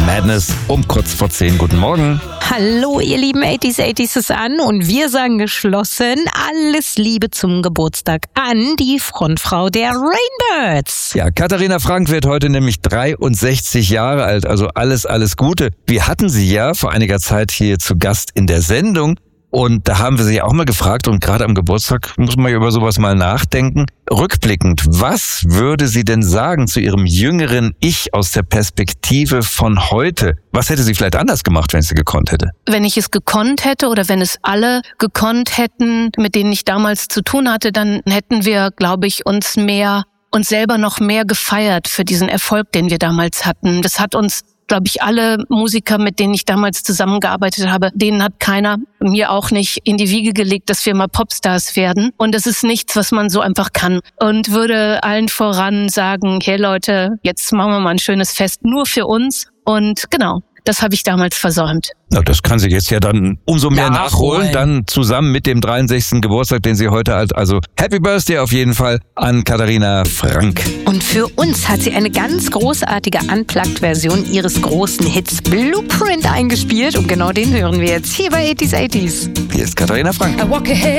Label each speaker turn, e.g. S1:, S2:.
S1: Madness um kurz vor 10. Guten Morgen.
S2: Hallo ihr lieben 80s ist an und wir sagen geschlossen alles Liebe zum Geburtstag an die Frontfrau der Rainbirds.
S1: Ja, Katharina Frank wird heute nämlich 63 Jahre alt, also alles Gute. Wir hatten sie ja vor einiger Zeit hier zu Gast in der Sendung. Und da haben wir sie auch mal gefragt, und gerade am Geburtstag muss man ja über sowas mal nachdenken. Rückblickend, was würde sie denn sagen zu ihrem jüngeren Ich aus der Perspektive von heute? Was hätte sie vielleicht anders gemacht, wenn sie gekonnt hätte?
S3: Wenn ich es gekonnt hätte oder wenn es alle gekonnt hätten, mit denen ich damals zu tun hatte, dann hätten wir, glaube ich, uns selber noch mehr gefeiert für diesen Erfolg, den wir damals hatten. Das hat uns, glaube ich, alle Musiker, mit denen ich damals zusammengearbeitet habe, denen hat keiner, mir auch nicht, in die Wiege gelegt, dass wir mal Popstars werden. Und das ist nichts, was man so einfach kann. Und würde allen voran sagen, hey Leute, jetzt machen wir mal ein schönes Fest nur für uns. Und genau, das habe ich damals versäumt.
S1: Na, das kann sie jetzt ja dann umso mehr nachholen, dann zusammen mit dem 63. Geburtstag, den sie heute hat. Also Happy Birthday auf jeden Fall an Katharina Frank.
S2: Und für uns hat sie eine ganz großartige Unplugged-Version ihres großen Hits Blueprint eingespielt. Und genau den hören wir jetzt hier bei 80s.
S1: Hier ist Katharina Frank.